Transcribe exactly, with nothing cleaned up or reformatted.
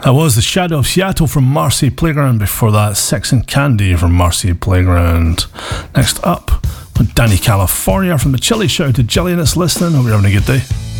That was The Shadow of Seattle from Marcy Playground. Before that, Sex and Candy from Marcy Playground. Next up, Danny California from the Chili. Shout out to Jillian that's listening. Hope you're having a good day.